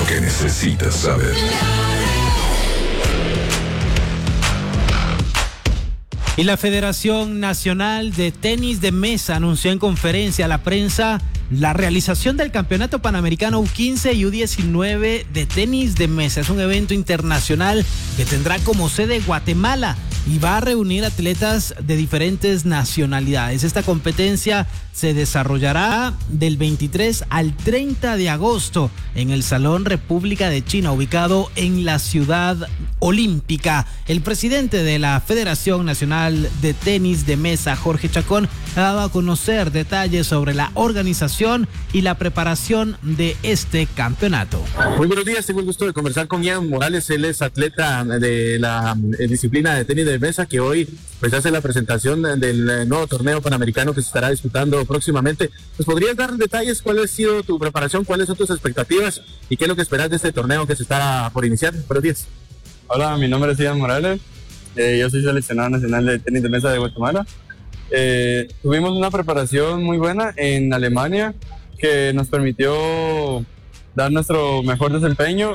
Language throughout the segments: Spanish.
que necesitas saber. Y la Federación Nacional de Tenis de Mesa anunció en conferencia a la prensa la realización del Campeonato Panamericano U15 y U19 de tenis de mesa. Es un evento internacional que tendrá como sede Guatemala y va a reunir atletas de diferentes nacionalidades. Esta competencia se desarrollará del 23 al 30 de agosto en el Salón República de China, ubicado en la Ciudad Olímpica. El presidente de la Federación Nacional de Tenis de Mesa, Jorge Chacón, ha dado a conocer detalles sobre la organización y la preparación de este campeonato. Muy buenos días, tengo el gusto de conversar con Ian Morales. Él es atleta de la disciplina de tenis de mesa, que hoy pues hace la presentación del nuevo torneo panamericano que se estará disputando próximamente. ¿Nos podrías dar detalles? ¿Cuál ha sido tu preparación? ¿Cuáles son tus expectativas? ¿Y qué es lo que esperas de este torneo que se está por iniciar? Buenos días. Hola, mi nombre es Ian Morales. Yo soy seleccionado nacional de tenis de mesa de Guatemala. Tuvimos una preparación muy buena en Alemania que nos permitió dar nuestro mejor desempeño,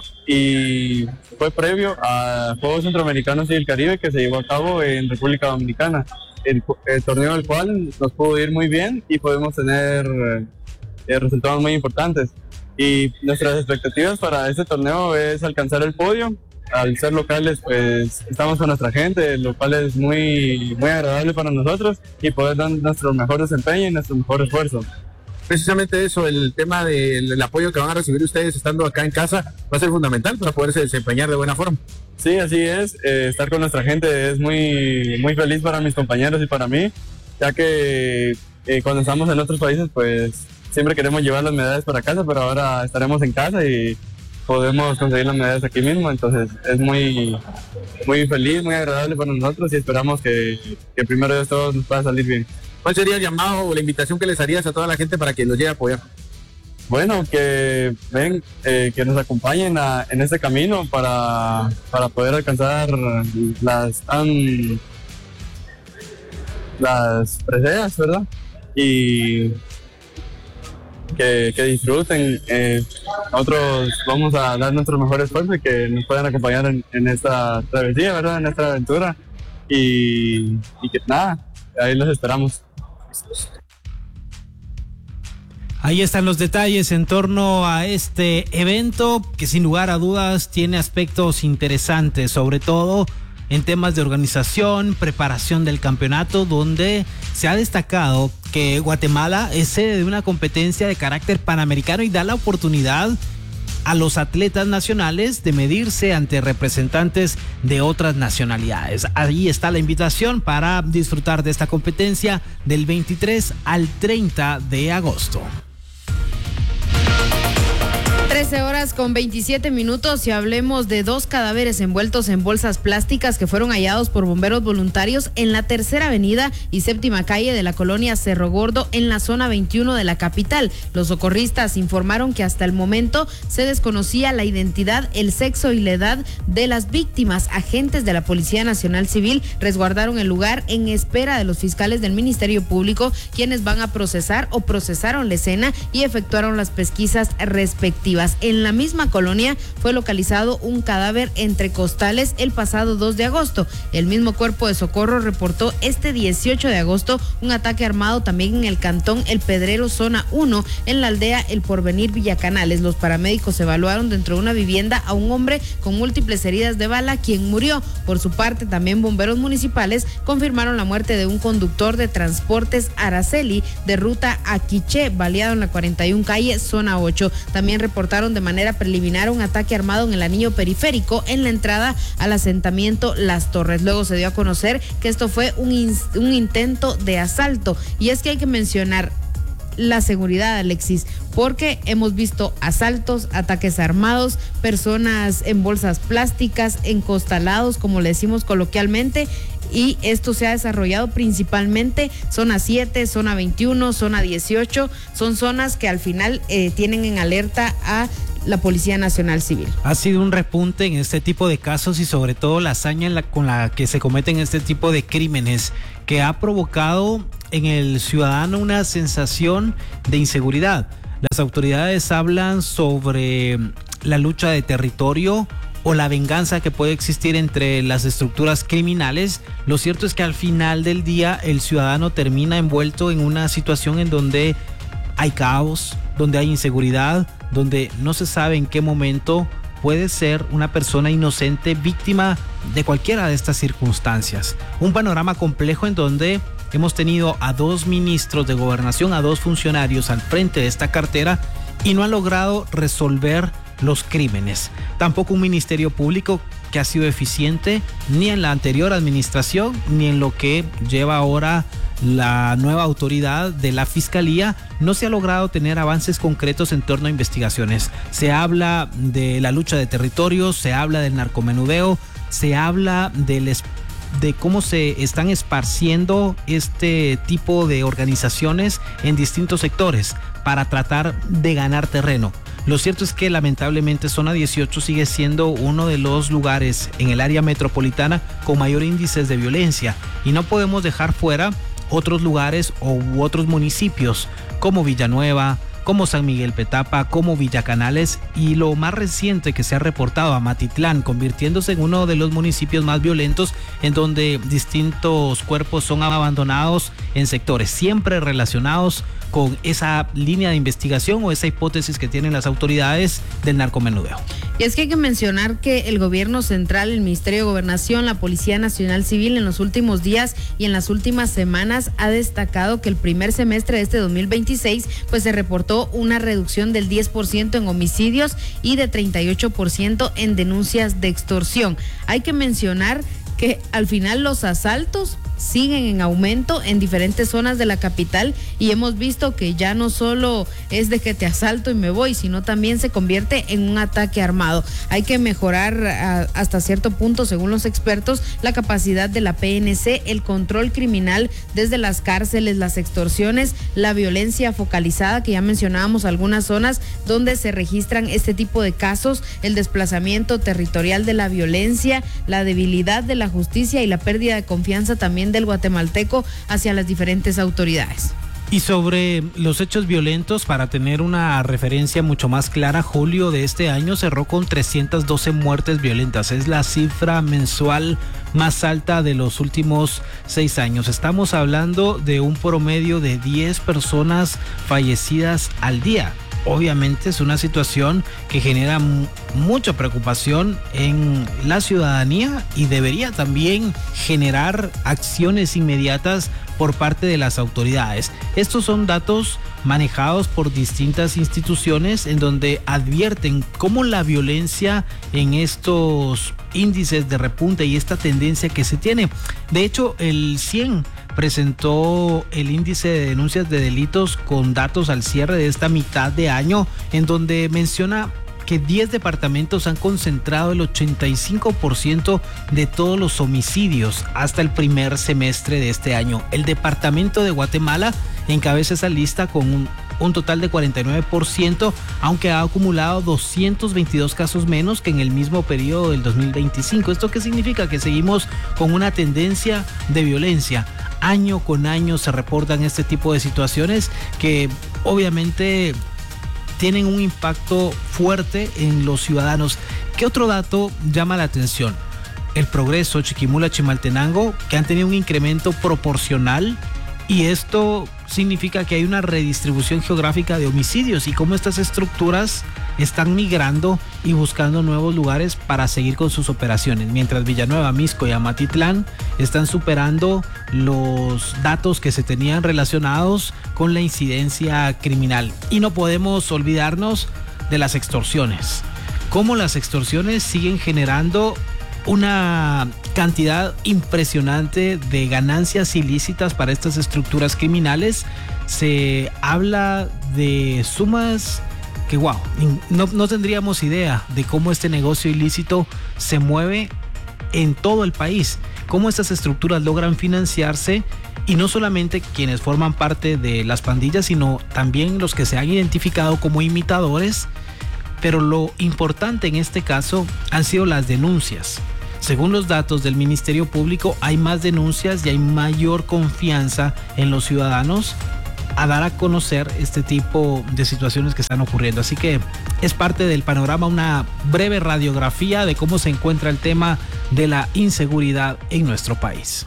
y fue previo a Juegos Centroamericanos y del Caribe que se llevó a cabo en República Dominicana, el torneo del cual nos pudo ir muy bien y podemos tener resultados muy importantes. Y nuestras expectativas para este torneo es alcanzar el podio. Al ser locales, pues estamos con nuestra gente, lo cual es muy, muy agradable para nosotros, y poder dar nuestro mejor desempeño y nuestro mejor esfuerzo. Precisamente eso, el tema del apoyo que van a recibir ustedes estando acá en casa va a ser fundamental para poderse desempeñar de buena forma. Sí, así es. Estar con nuestra gente es muy, muy feliz para mis compañeros y para mí, ya que cuando estamos en otros países, pues siempre queremos llevar las medallas para casa, pero ahora estaremos en casa y podemos conseguir las medallas aquí mismo. Entonces es muy, muy feliz, muy agradable para nosotros, y esperamos que primero de todo nos pueda salir bien. ¿Cuál sería el llamado o la invitación que les harías a toda la gente para que los llegue a apoyar? Bueno, que ven, que nos acompañen en este camino para poder alcanzar las preseas, ¿verdad? Y que disfruten. Nosotros vamos a dar nuestro mejor esfuerzo y que nos puedan acompañar en esta travesía, ¿verdad? En esta aventura. Y que nada, ahí los esperamos. Ahí están los detalles en torno a este evento, que sin lugar a dudas tiene aspectos interesantes, sobre todo en temas de organización, preparación del campeonato, donde se ha destacado que Guatemala es sede de una competencia de carácter panamericano y da la oportunidad a los atletas nacionales de medirse ante representantes de otras nacionalidades. Ahí está la invitación para disfrutar de esta competencia del 23 al 30 de agosto. 13:27 y hablemos de 2 cadáveres envueltos en bolsas plásticas que fueron hallados por bomberos voluntarios en la Tercera Avenida y Séptima Calle de la colonia Cerro Gordo, en la zona 21 de la capital. Los socorristas informaron que hasta el momento se desconocía la identidad, el sexo y la edad de las víctimas. Agentes de la Policía Nacional Civil resguardaron el lugar en espera de los fiscales del Ministerio Público, quienes van a procesar o procesaron la escena y efectuaron las pesquisas respectivas. En la misma colonia fue localizado un cadáver entre costales el pasado 2 de agosto. El mismo cuerpo de socorro reportó este 18 de agosto un ataque armado también en el cantón El Pedrero, zona 1, en la aldea El Porvenir, Villacanales. Los paramédicos evaluaron dentro de una vivienda a un hombre con múltiples heridas de bala, quien murió. Por su parte, también bomberos municipales confirmaron la muerte de un conductor de transportes Araceli de ruta a Quiché, baleado en la 41 calle, zona 8. También reportaron de manera preliminar un ataque armado en el anillo periférico en la entrada al asentamiento Las Torres. Luego se dio a conocer que esto fue un intento de asalto. Y es que hay que mencionar la seguridad, Alexis, porque hemos visto asaltos, ataques armados, personas en bolsas plásticas, encostalados, como le decimos coloquialmente, y esto se ha desarrollado principalmente zona 7, zona 21, zona 18, son zonas que al final tienen en alerta a la Policía Nacional Civil. Ha sido un repunte en este tipo de casos y sobre todo la hazaña con la que se cometen este tipo de crímenes, que ha provocado en el ciudadano una sensación de inseguridad. Las autoridades hablan sobre la lucha de territorio o la venganza que puede existir entre las estructuras criminales, lo cierto es que al final del día el ciudadano termina envuelto en una situación en donde hay caos, donde hay inseguridad, donde no se sabe en qué momento puede ser una persona inocente víctima de cualquiera de estas circunstancias. Un panorama complejo en donde hemos tenido a 2 ministros de gobernación, a 2 funcionarios al frente de esta cartera y no han logrado resolver los crímenes. Tampoco un ministerio público que ha sido eficiente ni en la anterior administración ni en lo que lleva ahora la nueva autoridad de la Fiscalía. No se ha logrado tener avances concretos en torno a investigaciones. Se habla de la lucha de territorios, se habla del narcomenudeo, se habla de cómo se están esparciendo este tipo de organizaciones en distintos sectores para tratar de ganar terreno. Lo cierto es que lamentablemente Zona 18 sigue siendo uno de los lugares en el área metropolitana con mayor índices de violencia y no podemos dejar fuera otros lugares u otros municipios como Villanueva, como San Miguel Petapa, como Villa Canales y lo más reciente que se ha reportado, Amatitlán, convirtiéndose en uno de los municipios más violentos en donde distintos cuerpos son abandonados en sectores siempre relacionados con esa línea de investigación o esa hipótesis que tienen las autoridades del narcomenudeo. Y es que hay que mencionar que el gobierno central, el Ministerio de Gobernación, la Policía Nacional Civil en los últimos días y en las últimas semanas ha destacado que el primer semestre de este 2026 pues se reportó una reducción del 10% en homicidios y de 38% en denuncias de extorsión. Hay que mencionar que al final los asaltos siguen en aumento en diferentes zonas de la capital y hemos visto que ya no solo es de que te asalto y me voy, sino también se convierte en un ataque armado. Hay que mejorar hasta cierto punto, según los expertos, la capacidad de la PNC, el control criminal desde las cárceles, las extorsiones, la violencia focalizada, que ya mencionábamos algunas zonas donde se registran este tipo de casos, el desplazamiento territorial de la violencia, la debilidad de la justicia y la pérdida de confianza también del guatemalteco hacia las diferentes autoridades. Y sobre los hechos violentos, para tener una referencia mucho más clara, julio de este año cerró con 312 muertes violentas. Es la cifra mensual más alta de los últimos 6 años. Estamos hablando de un promedio de 10 personas fallecidas al día. Obviamente es una situación que genera mucha preocupación en la ciudadanía y debería también generar acciones inmediatas por parte de las autoridades. Estos son datos manejados por distintas instituciones en donde advierten cómo la violencia en estos índices de repunte y esta tendencia que se tiene. De hecho, el CIEN presentó el índice de denuncias de delitos con datos al cierre de esta mitad de año, en donde menciona que 10 departamentos han concentrado el 85% de todos los homicidios hasta el primer semestre de este año. El departamento de Guatemala encabeza esa lista con un total de 49%, aunque ha acumulado 222 casos menos que en el mismo periodo del 2025. ¿Esto qué significa? Que seguimos con una tendencia de violencia. Año con año se reportan este tipo de situaciones que obviamente tienen un impacto fuerte en los ciudadanos. ¿Qué otro dato llama la atención? El Progreso, Chiquimula, Chimaltenango, que han tenido un incremento proporcional, y esto significa que hay una redistribución geográfica de homicidios y cómo estas estructuras están migrando y buscando nuevos lugares para seguir con sus operaciones, mientras Villanueva, Mixco y Amatitlán están superando los datos que se tenían relacionados con la incidencia criminal. Y no podemos olvidarnos de las extorsiones, cómo las extorsiones siguen generando una cantidad impresionante de ganancias ilícitas para estas estructuras criminales. Se habla de sumas que no tendríamos idea de cómo este negocio ilícito se mueve en todo el país, cómo estas estructuras logran financiarse, y no solamente quienes forman parte de las pandillas, sino también los que se han identificado como imitadores. Pero lo importante en este caso han sido las denuncias. Según los datos del Ministerio Público, hay más denuncias y hay mayor confianza en los ciudadanos a dar a conocer este tipo de situaciones que están ocurriendo. Así que es parte del panorama, una breve radiografía de cómo se encuentra el tema de la inseguridad en nuestro país.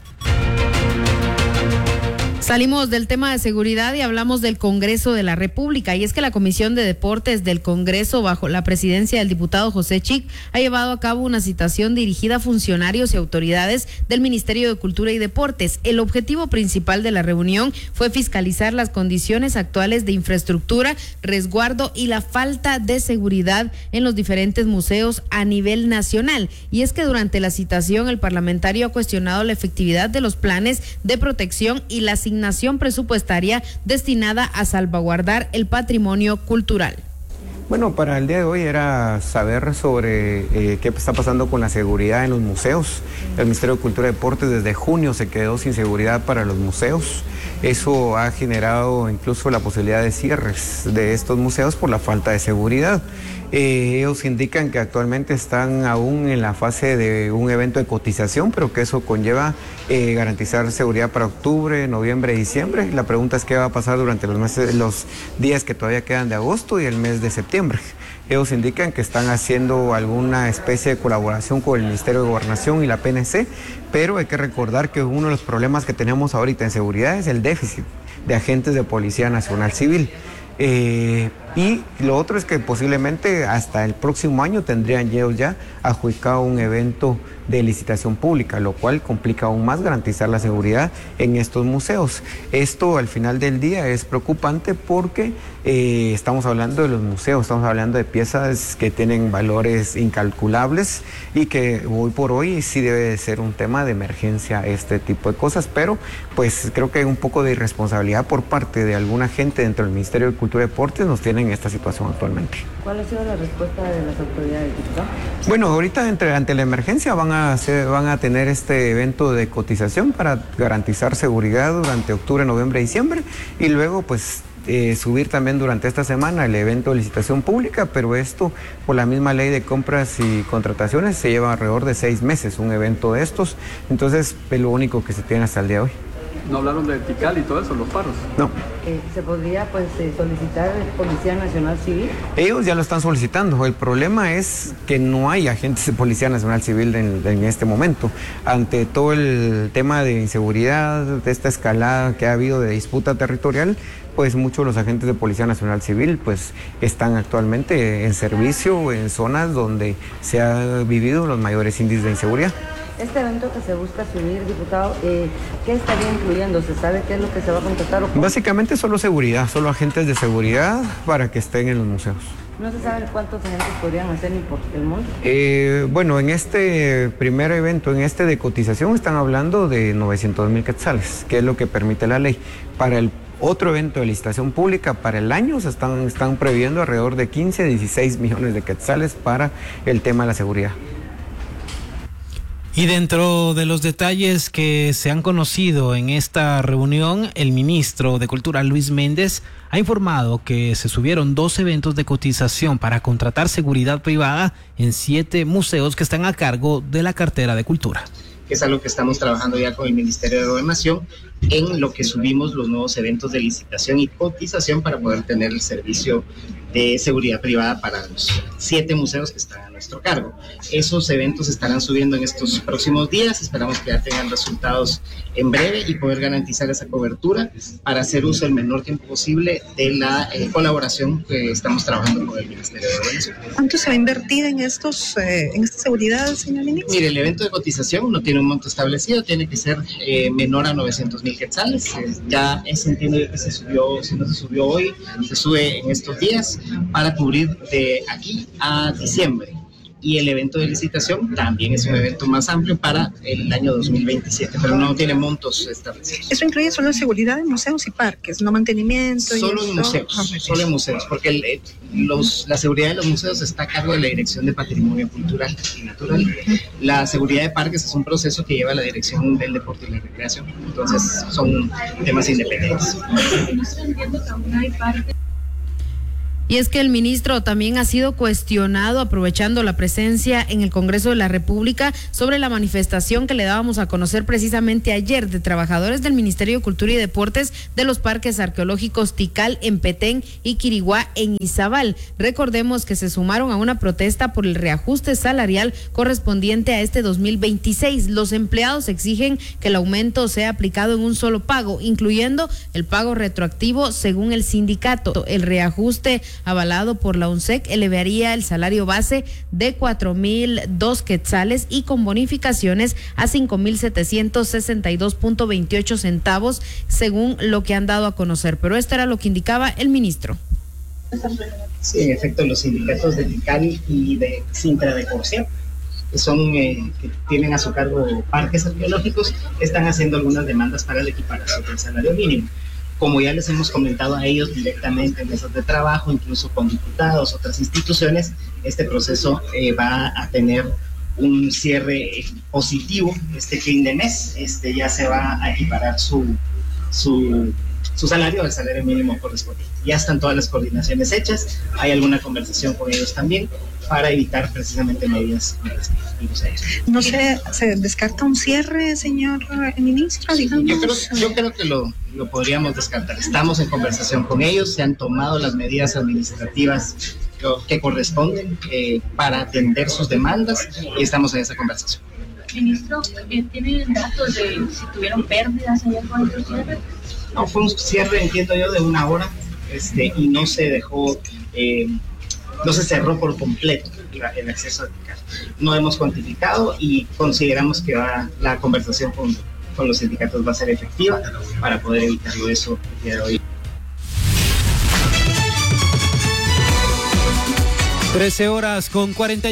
Salimos del tema de seguridad y hablamos del Congreso de la República, y es que la Comisión de Deportes del Congreso, bajo la presidencia del diputado José Chic, ha llevado a cabo una citación dirigida a funcionarios y autoridades del Ministerio de Cultura y Deportes. El objetivo principal de la reunión fue fiscalizar las condiciones actuales de infraestructura, resguardo y la falta de seguridad en los diferentes museos a nivel nacional. Y es que durante la citación el parlamentario ha cuestionado la efectividad de los planes de protección y la asignación presupuestaria destinada a salvaguardar el patrimonio cultural. Bueno, para el día de hoy era saber sobre qué está pasando con la seguridad en los museos. El Ministerio de Cultura y Deportes desde junio se quedó sin seguridad para los museos. Eso ha generado incluso la posibilidad de cierres de estos museos por la falta de seguridad. Ellos indican que actualmente están aún en la fase de un evento de cotización, pero que eso conlleva garantizar seguridad para octubre, noviembre y diciembre. La pregunta es qué va a pasar durante los días que todavía quedan de agosto y el mes de septiembre. Ellos indican que están haciendo alguna especie de colaboración con el Ministerio de Gobernación y la PNC, pero hay que recordar que uno de los problemas que tenemos ahorita en seguridad es el déficit de agentes de Policía Nacional Civil. Y lo otro es que posiblemente hasta el próximo año tendrían ellos ya adjudicado un evento de licitación pública, lo cual complica aún más garantizar la seguridad en estos museos. Esto al final del día es preocupante porque estamos hablando de los museos, estamos hablando de piezas que tienen valores incalculables y que hoy por hoy sí debe de ser un tema de emergencia este tipo de cosas, pero pues creo que hay un poco de irresponsabilidad por parte de alguna gente dentro del Ministerio de Cultura y Deportes nos tienen en esta situación actualmente. ¿Cuál ha sido la respuesta de las autoridades, diputado? Bueno, ahorita ante la emergencia van a tener este evento de cotización para garantizar seguridad durante octubre, noviembre y diciembre, y luego pues subir también durante esta semana el evento de licitación pública, pero esto por la misma ley de compras y contrataciones se lleva alrededor de 6 meses un evento de estos, entonces es lo único que se tiene hasta el día de hoy. ¿No hablaron de vertical y todo eso, los paros? No. ¿Se podría solicitar Policía Nacional Civil? Ellos ya lo están solicitando. El problema es que no hay agentes de Policía Nacional Civil en este momento. Ante todo el tema de inseguridad, de esta escalada que ha habido de disputa territorial, pues muchos de los agentes de Policía Nacional Civil pues están actualmente en servicio en zonas donde se han vivido los mayores índices de inseguridad. Este evento que se busca subir, diputado, ¿qué estaría incluyendo? ¿Se sabe qué es lo que se va a contratar? Básicamente solo seguridad, solo agentes de seguridad para que estén en los museos. ¿No se sabe cuántos agentes podrían hacer ni por el mundo? Bueno, en este primer evento, en este de cotización, están hablando de 900,000 quetzales, que es lo que permite la ley. Para el otro evento de licitación pública para el año se están previendo alrededor de 15 a 16 millones de quetzales para el tema de la seguridad. Y dentro de los detalles que se han conocido en esta reunión, el ministro de Cultura, Luis Méndez, ha informado que se subieron 2 eventos de cotización para contratar seguridad privada en 7 museos que están a cargo de la cartera de Cultura. Que es algo que estamos trabajando ya con el Ministerio de Gobernación, en lo que subimos los nuevos eventos de licitación y cotización para poder tener el servicio de seguridad privada para los 7 museos que están a nuestro cargo. Esos eventos estarán subiendo en estos próximos días, esperamos que ya tengan resultados en breve y poder garantizar esa cobertura para hacer uso el menor tiempo posible de la colaboración que estamos trabajando con el Ministerio de Gobernación. ¿Cuánto se va a invertir en esta seguridad, señor ministro? Mire, el evento de cotización no tiene un monto establecido, tiene que ser menor a 900,000 quetzales. Ya ese entiendo yo que se subió, si no se subió hoy, se sube en estos días para cubrir de aquí a diciembre. Y el evento de licitación también es un evento más amplio para el año 2027, pero no tiene montos establecidos. ¿Eso incluye solo seguridad en museos y parques, no mantenimiento? Solo en museos, porque la seguridad de los museos está a cargo de la Dirección de Patrimonio Cultural y Natural. La seguridad de parques es un proceso que lleva la Dirección del Deporte y la Recreación, entonces son temas independientes. Y es que el ministro también ha sido cuestionado, aprovechando la presencia en el Congreso de la República, sobre la manifestación que le dábamos a conocer precisamente ayer de trabajadores del Ministerio de Cultura y Deportes de los parques arqueológicos Tikal en Petén y Quiriguá en Izabal. Recordemos que se sumaron a una protesta por el reajuste salarial correspondiente a este 2026. Los empleados exigen que el aumento sea aplicado en un solo pago, incluyendo el pago retroactivo según el sindicato. El reajuste avalado por la UNSEC elevaría el salario base de 4,002 quetzales y con bonificaciones a 5,762.28 centavos, según lo que han dado a conocer. Pero esto era lo que indicaba el ministro. Sí, en efecto, los sindicatos de Tikal y de Sintra de Corsia, que son que tienen a su cargo parques arqueológicos, están haciendo algunas demandas para la equiparación del salario mínimo. Como ya les hemos comentado a ellos directamente en mesas de trabajo, incluso con diputados, otras instituciones, este proceso va a tener un cierre positivo este fin de mes. Ya se va a equiparar su salario al salario mínimo correspondiente. Ya están todas las coordinaciones hechas, hay alguna conversación con ellos también para evitar precisamente medidas respectivas a ellos. No sé, ¿se descarta un cierre, señor ministro? Digamos? Yo creo que lo podríamos descartar. Estamos en conversación con ellos, se han tomado las medidas administrativas que corresponden para atender sus demandas y estamos en esa conversación. Ministro, ¿tienen datos de si tuvieron pérdidas ayer con el cierre? No, fue un cierre, entiendo yo, de 1 hora, y no se dejó, no se cerró por completo el acceso a Tikal. No hemos cuantificado y consideramos que la conversación con los sindicatos va a ser efectiva para poder evitarlo eso el día de hoy.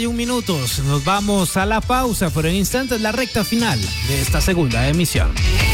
13:41. Nos vamos a la pausa, pero en instantes la recta final de esta segunda emisión.